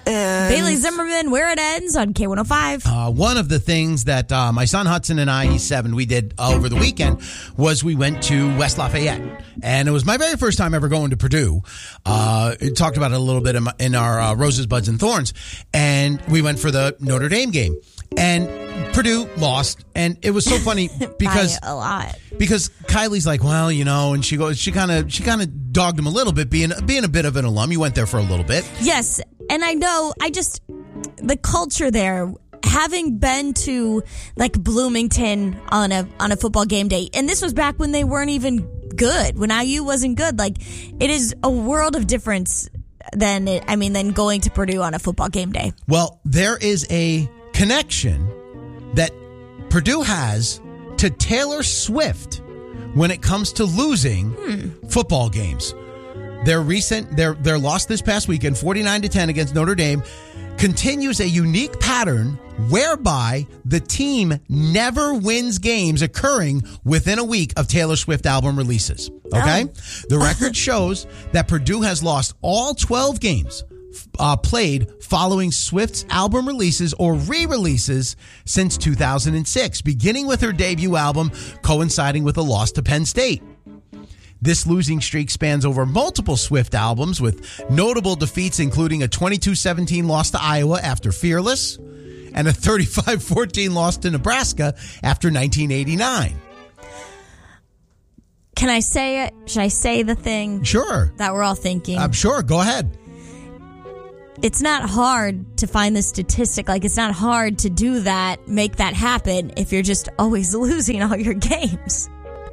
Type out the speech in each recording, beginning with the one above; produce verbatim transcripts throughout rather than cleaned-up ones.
Bailey Zimmerman, Where It Ends on K one oh five. Uh, one of the things that uh, my son Hudson and I, he's seven, we did uh, over the weekend was we went to West Lafayette. And it was my very first time ever going to Purdue. Uh, it talked about it a little bit in, my, in our uh, Roses, Buds, and Thorns. And we went for the Notre Dame game. And Purdue lost. And it was so funny because By a lot. Because Kylie's like, well, you know, and she goes, she kind of, she kind of dogged him a little bit, being being a bit of an alum. You went there for a little bit. Yes, and I know. I just the culture there. Having been to like Bloomington on a on a football game day, and this was back when they weren't even good, when I U wasn't good. Like, it is a world of difference than it, I mean, than going to Purdue on a football game day. Well, there is a connection that Purdue has to Taylor Swift when it comes to losing hmm. football games. Their recent, their their loss this past weekend, forty-nine to ten against Notre Dame, continues a unique pattern whereby the team never wins games occurring within a week of Taylor Swift album releases. Okay? Oh. The record shows that Purdue has lost all twelve games Uh, played following Swift's album releases or re-releases since two thousand six, beginning with her debut album coinciding with a loss to Penn State. This losing streak spans over multiple Swift albums, with notable defeats including a twenty-two seventeen loss to Iowa after Fearless and a thirty-five fourteen loss to Nebraska after nineteen eighty-nine. Can I say it? Should I say the thing? Sure. That we're all thinking? I'm sure. Go ahead. It's not hard to find the statistic. Like, it's not hard to do that, make that happen if you're just always losing all your games.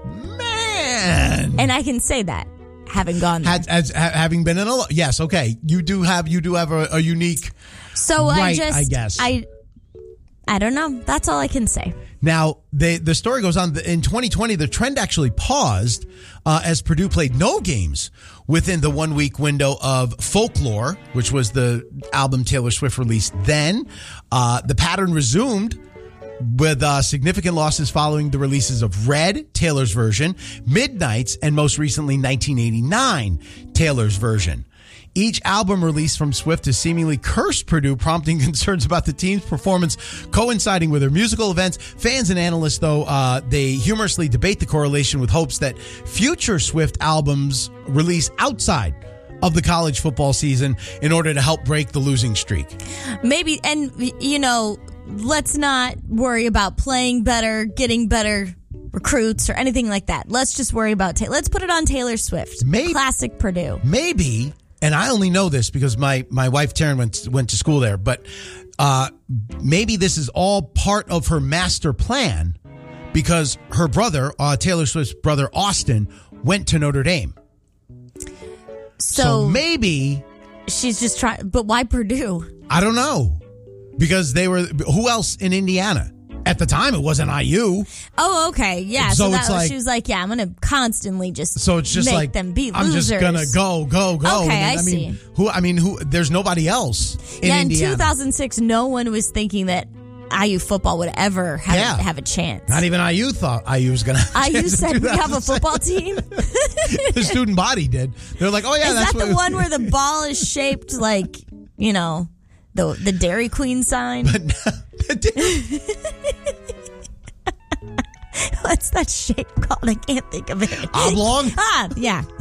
Man. And I can say that, having gone there. Had, as, ha, having been in a... Yes, okay. You do have you do have a, a unique So right, I just... I guess. I, I don't know. That's all I can say. Now, they, the story goes on. In twenty twenty, the trend actually paused uh, as Purdue played no games within the one-week window of Folklore, which was the album Taylor Swift released then. Uh, the pattern resumed with uh, significant losses following the releases of Red, Taylor's version, Midnights, and most recently nineteen eighty-nine, Taylor's version. Each album release from Swift has seemingly cursed Purdue, prompting concerns about the team's performance coinciding with their musical events. Fans and analysts, though, uh, they humorously debate the correlation with hopes that future Swift albums release outside of the college football season in order to help break the losing streak. Maybe, and, you know, let's not worry about playing better, getting better recruits or anything like that. Let's just worry about, ta- let's put it on Taylor Swift. Maybe, Classic Purdue. Maybe... And I only know this because my, my wife, Taryn, went, went to school there. But uh, maybe this is all part of her master plan because her brother, uh, Taylor Swift's brother, Austin, went to Notre Dame. So, so maybe... She's just trying... But why Purdue? I don't know. Because they were... Who else in Indiana? At the time, it wasn't I U. Oh, okay. Yeah. So, so that, it's like, she was like, yeah, I'm going to constantly just, so it's just make like, them be I'm losers. just going to go, go, go. Okay, I, I, I see. mean, who? I mean, who? There's nobody else in yeah, Indiana. in two thousand six, no one was thinking that I U football would ever have, yeah. have a chance. Not even I U thought I U was going to have a I U chance said we have a football team? The student body did. They're like, oh, yeah, Is that's that what the one where the ball is shaped like, you know, the the Dairy Queen sign? But no, What's that shape called? I can't think of it. Oblong? Ah, yeah.